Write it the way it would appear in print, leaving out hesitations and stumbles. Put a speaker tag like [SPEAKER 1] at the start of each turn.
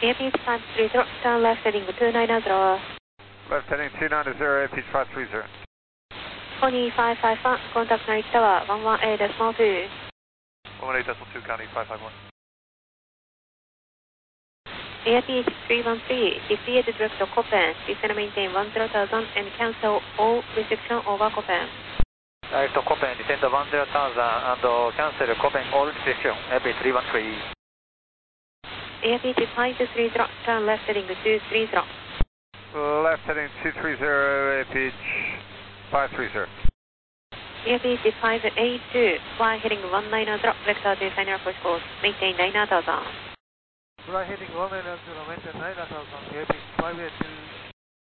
[SPEAKER 1] AirPeach 530, turn left heading 290.
[SPEAKER 2] Left heading 290, AirPeach 530.
[SPEAKER 1] Connie 551, contact Narita Tower 118.2.
[SPEAKER 2] 118.2, Connie 551.
[SPEAKER 1] AirPeach 313, deviate direct to Copen, descend maintain 10,000 and cancel all reception over Copen.
[SPEAKER 3] Direct to Copen, descend 10,000 and cancel Copen all reception, AirPeach 313.
[SPEAKER 1] AirPeach 530, turn left heading 230.
[SPEAKER 2] Left heading 230, AirPeach 530.
[SPEAKER 1] AirPeach 582, fly heading 190, vector to final approach course, maintain 9,000.
[SPEAKER 4] Fly heading 190, maintain 9,000, AirPeach 582.